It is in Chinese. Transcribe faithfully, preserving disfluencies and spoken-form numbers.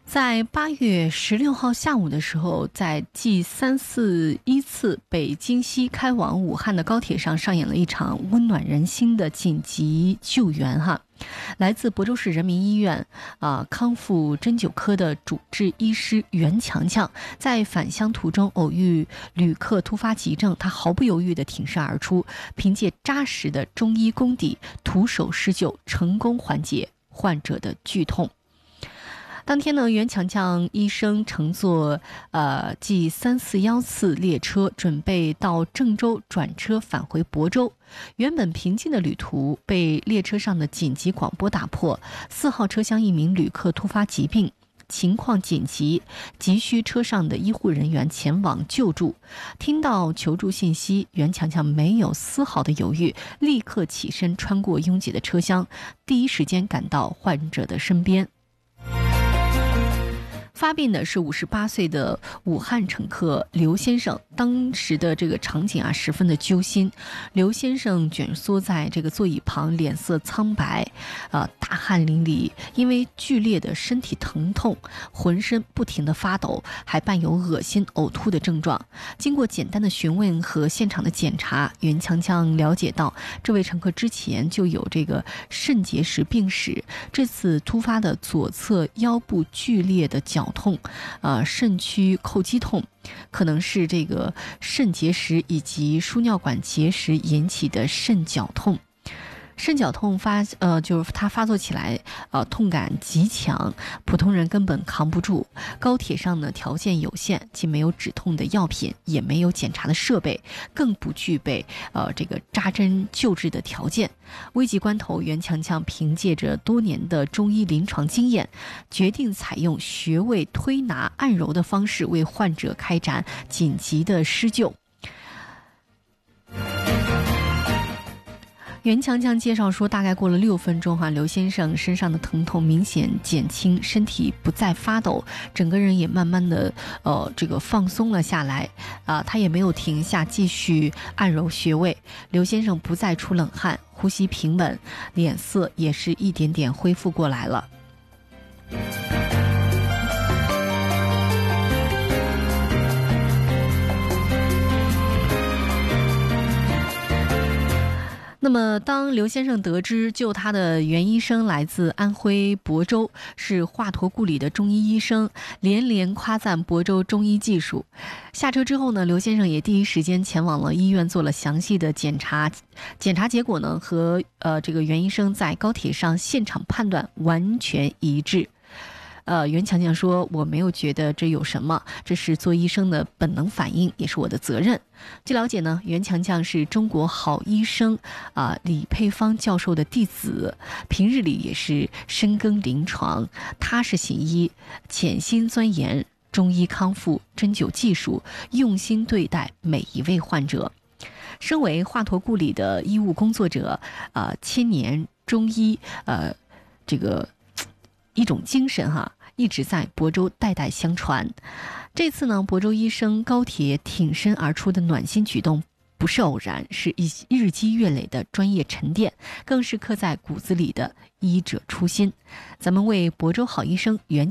在八月十六号下午的时候，在 G 三四一次北京西开往武汉的高铁上上演了一场温暖人心的紧急救援哈。来自亳州市人民医院啊、呃、康复针灸科的主治医师袁强强，在返乡途中偶遇旅客突发急症，他毫不犹豫地挺身而出，凭借扎实的中医功底，徒手施救，成功缓解患者的剧痛。当天呢，袁强强医生乘坐呃 G 三四一次列车，准备到郑州转车返回亳州。原本平静的旅途被列车上的紧急广播打破，四号车厢一名旅客突发疾病，情况紧急，急需车上的医护人员前往救助。听到求助信息，袁强强没有丝毫的犹豫，立刻起身穿过拥挤的车厢，第一时间赶到患者的身边。发病的是五十八岁的武汉乘客刘先生，当时的这个场景啊，十分的揪心。刘先生蜷缩在这个座椅旁，脸色苍白，呃，大汗淋漓，因为剧烈的身体疼痛，浑身不停的发抖，还伴有恶心、呕吐的症状。经过简单的询问和现场的检查，袁强强了解到，这位乘客之前就有这个肾结石病史，这次突发的左侧腰部剧烈的绞痛，呃，肾区叩击痛，可能是这个肾结石以及输尿管结石引起的肾绞痛。肾绞痛发呃，就是它发作起来，呃，痛感极强，普通人根本扛不住。高铁上呢，条件有限，既没有止痛的药品，也没有检查的设备，更不具备呃这个扎针救治的条件。危急关头，袁强强凭借着多年的中医临床经验，决定采用穴位推拿按揉的方式，为患者开展紧急的施救。袁强强介绍说，大概过了六分钟哈，刘先生身上的疼痛明显减轻，身体不再发抖，整个人也慢慢的呃这个放松了下来啊、呃，他也没有停下，继续按揉穴位。刘先生不再出冷汗，呼吸平稳，脸色也是一点点恢复过来了。那么当刘先生得知救他的袁医生来自安徽亳州，是华佗故里的中医医生，连连夸赞亳州中医技术。下车之后呢，刘先生也第一时间前往了医院做了详细的检查，检查结果呢和呃这个袁医生在高铁上现场判断完全一致。呃，袁强强说，我没有觉得这有什么，这是做医生的本能反应，也是我的责任。据了解呢，袁强强是中国好医生啊、呃、李佩芳教授的弟子，平日里也是深耕临床，踏实行医，潜心钻研中医康复针灸技术，用心对待每一位患者。身为华佗故里的医务工作者，呃，千年中医呃这个一种精神哈。一直在亳州代代相传。这次呢，亳州医生高铁挺身而出的暖心举动不是偶然，是一日积月累的专业沉淀，更是刻在骨子里的医者初心。咱们为亳州好医生袁